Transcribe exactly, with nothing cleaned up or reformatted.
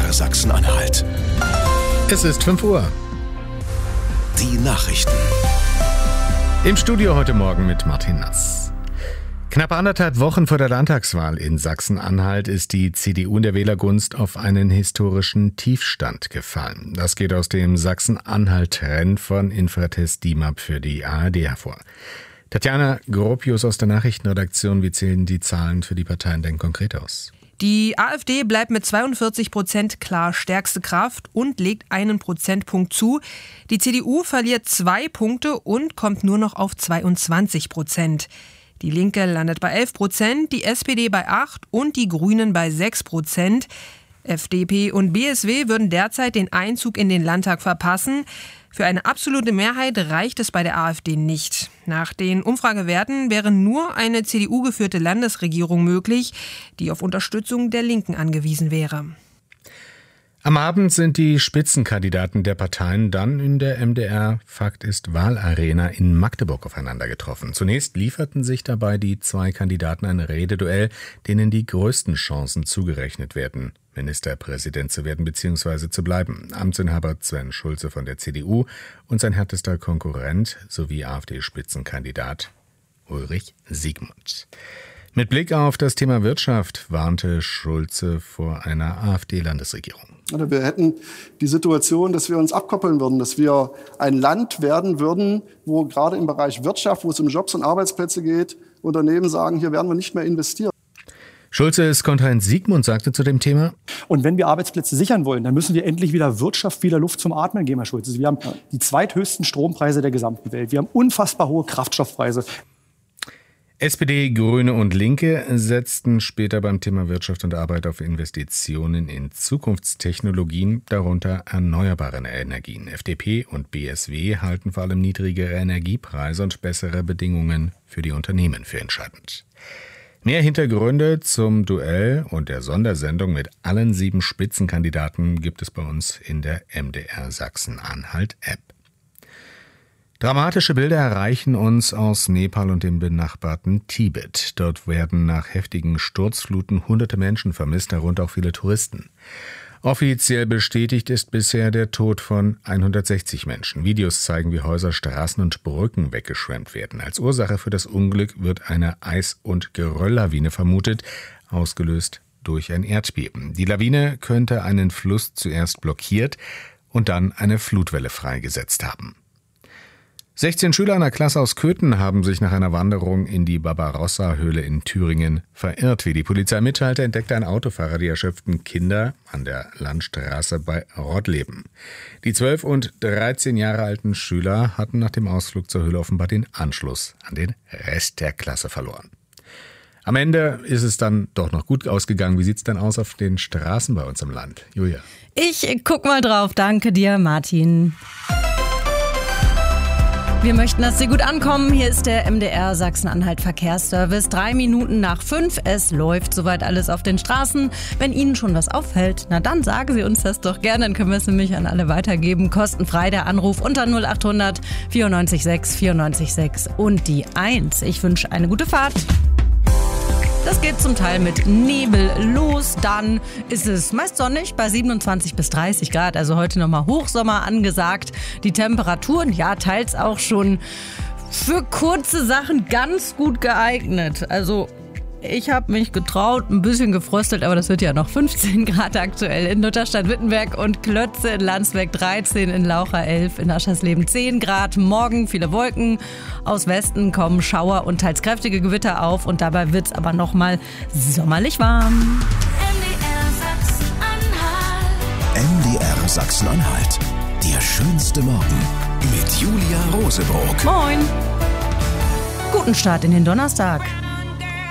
R Sachsen-Anhalt. Es ist fünf Uhr. Die Nachrichten. Im Studio heute Morgen mit Martin Nass. Knapp anderthalb Wochen vor der Landtagswahl in Sachsen-Anhalt ist die C D U in der Wählergunst auf einen historischen Tiefstand gefallen. Das geht aus dem Sachsen-Anhalt-Trend von Infratest D I M A P für die A R D hervor. Tatjana Gropius aus der Nachrichtenredaktion, wie zählen die Zahlen für die Parteien denn konkret aus? Die AfD bleibt mit zweiundvierzig Prozent klar stärkste Kraft und legt einen Prozentpunkt zu. Die C D U verliert zwei Punkte und kommt nur noch auf zweiundzwanzig Prozent. Die Linke landet bei elf Prozent, die S P D bei acht und die Grünen bei sechs Prozent. F D P und B S W würden derzeit den Einzug in den Landtag verpassen. Für eine absolute Mehrheit reicht es bei der AfD nicht. Nach den Umfragewerten wäre nur eine C D U-geführte Landesregierung möglich, die auf Unterstützung der Linken angewiesen wäre. Am Abend sind die Spitzenkandidaten der Parteien dann in der M D R Fakt ist Wahlarena in Magdeburg aufeinander getroffen. Zunächst lieferten sich dabei die zwei Kandidaten ein Rededuell, denen die größten Chancen zugerechnet werden, Ministerpräsident zu werden bzw. zu bleiben. Amtsinhaber Sven Schulze von der C D U und sein härtester Konkurrent sowie AfD-Spitzenkandidat Ulrich Siegmund. Mit Blick auf das Thema Wirtschaft warnte Schulze vor einer AfD-Landesregierung. Wir hätten die Situation, dass wir uns abkoppeln würden, dass wir ein Land werden würden, wo gerade im Bereich Wirtschaft, wo es um Jobs und Arbeitsplätze geht, Unternehmen sagen, hier werden wir nicht mehr investieren. Schulzes Kontrahent Siegmund sagte zu dem Thema: Und wenn wir Arbeitsplätze sichern wollen, dann müssen wir endlich wieder Wirtschaft, wieder Luft zum Atmen geben, Herr Schulze. Wir haben die zweithöchsten Strompreise der gesamten Welt. Wir haben unfassbar hohe Kraftstoffpreise. S P D, Grüne und Linke setzten später beim Thema Wirtschaft und Arbeit auf Investitionen in Zukunftstechnologien, darunter erneuerbare Energien. F D P und B S W halten vor allem niedrigere Energiepreise und bessere Bedingungen für die Unternehmen für entscheidend. Mehr Hintergründe zum Duell und der Sondersendung mit allen sieben Spitzenkandidaten gibt es bei uns in der M D R Sachsen-Anhalt-App. Dramatische Bilder erreichen uns aus Nepal und dem benachbarten Tibet. Dort werden nach heftigen Sturzfluten hunderte Menschen vermisst, darunter auch viele Touristen. Offiziell bestätigt ist bisher der Tod von hundertsechzig Menschen. Videos zeigen, wie Häuser, Straßen und Brücken weggeschwemmt werden. Als Ursache für das Unglück wird eine Eis- und Gerölllawine vermutet, ausgelöst durch ein Erdbeben. Die Lawine könnte einen Fluss zuerst blockiert und dann eine Flutwelle freigesetzt haben. sechzehn Schüler einer Klasse aus Köthen haben sich nach einer Wanderung in die Barbarossa-Höhle in Thüringen verirrt. Wie die Polizei mitteilte, entdeckte ein Autofahrer die erschöpften Kinder an der Landstraße bei Rottleben. Die zwölf und dreizehn Jahre alten Schüler hatten nach dem Ausflug zur Höhle offenbar den Anschluss an den Rest der Klasse verloren. Am Ende ist es dann doch noch gut ausgegangen. Wie sieht es denn aus auf den Straßen bei uns im Land? Julia. Ich guck mal drauf. Danke dir, Martin. Wir möchten, dass Sie gut ankommen. Hier ist der M D R Sachsen-Anhalt Verkehrsservice. Drei Minuten nach fünf. Es läuft soweit alles auf den Straßen. Wenn Ihnen schon was auffällt, na dann sagen Sie uns das doch gerne. Dann können wir es nämlich an alle weitergeben. Kostenfrei der Anruf unter null acht hundert vierundneunzig sechs vierundneunzig sechs und die eins. Ich wünsche eine gute Fahrt. Das geht zum Teil mit Nebel los, dann ist es meist sonnig bei siebenundzwanzig bis dreißig Grad, also heute nochmal Hochsommer angesagt. Die Temperaturen, ja, teils auch schon für kurze Sachen ganz gut geeignet. Also ich habe mich getraut, ein bisschen gefröstelt, aber das wird ja noch fünfzehn Grad aktuell in Lutherstadt Wittenberg und Klötze, in Landsberg dreizehn, in Laucha elf, in Aschersleben zehn Grad. Morgen viele Wolken, aus Westen kommen Schauer und teils kräftige Gewitter auf und dabei wird es aber nochmal sommerlich warm. M D R Sachsen-Anhalt, der schönste Morgen mit Julia Rosebrock. Moin! Guten Start in den Donnerstag.